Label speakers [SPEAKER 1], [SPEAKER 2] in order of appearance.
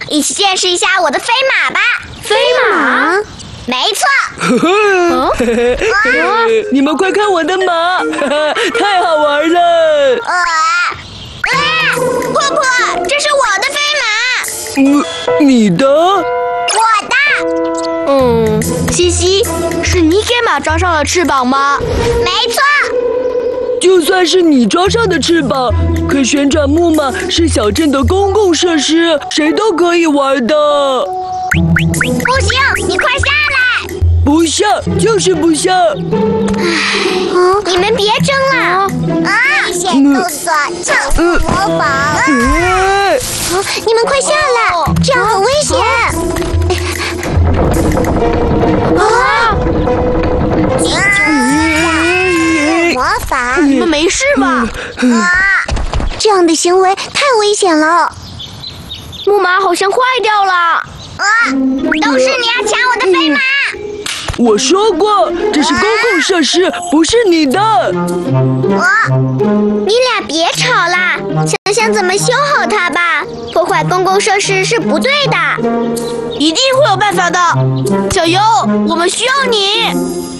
[SPEAKER 1] 一起见识一下我的飞马吧！
[SPEAKER 2] 飞马？
[SPEAKER 1] 没错。
[SPEAKER 3] 你们快看我的马，太好玩了！
[SPEAKER 1] 婆婆，这是我的飞马。
[SPEAKER 3] 你的？
[SPEAKER 1] 我的。
[SPEAKER 2] 西西，是你给马装上了翅膀吗？
[SPEAKER 1] 没错。
[SPEAKER 3] 就算是你装上的翅膀，可旋转木马是小镇的公共设施，谁都可以玩的。
[SPEAKER 1] 不行，你快下来！
[SPEAKER 3] 不下就是不下。
[SPEAKER 1] 你们别争了！危险动作，超速模仿！你们快下来，这样很危险！魔法！
[SPEAKER 2] 你们没事吧？
[SPEAKER 1] 这样的行为太危险了！
[SPEAKER 2] 木马好像坏掉了。
[SPEAKER 1] 都是你要抢我的飞马！
[SPEAKER 3] 我说过，这是公共设施，不是你的。
[SPEAKER 1] 你俩别吵啦，想想怎么修好它吧。破坏公共设施是不对的。
[SPEAKER 2] 一定会有办法的，小优，我们需要你。